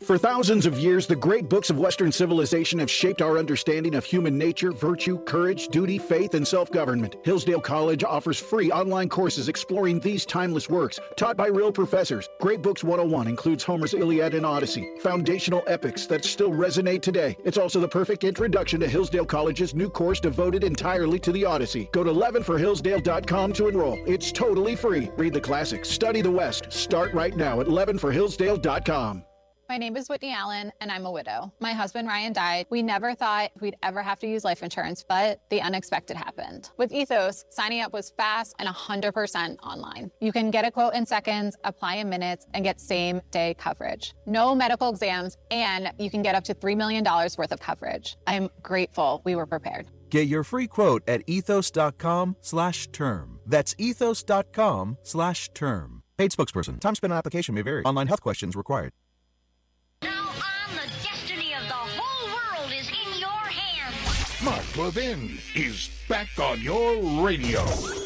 For thousands of years, the great books of Western civilization have shaped our understanding of human nature, virtue, courage, duty, faith, and self-government. Hillsdale College offers free online courses exploring these timeless works, taught by real professors. Great Books 101 includes Homer's Iliad and Odyssey, foundational epics that still resonate today. It's also the perfect introduction to Hillsdale College's new course devoted entirely to the Odyssey. Go to leavenforhillsdale.com to enroll. It's totally free. Read the classics, study the West. Start right now at leavenforhillsdale.com. My name is Whitney Allen, and I'm a widow. My husband, Ryan, died. We never thought we'd ever have to use life insurance, but the unexpected happened. With Ethos, signing up was fast and 100% online. You can get a quote in seconds, apply in minutes, and get same-day coverage. No medical exams, and you can get up to $3 million worth of coverage. I'm grateful we were prepared. Get your free quote at ethos.com/term. That's ethos.com/term. Paid spokesperson. Time spent on application may vary. Online health questions required. Mark Levin is back on your radio.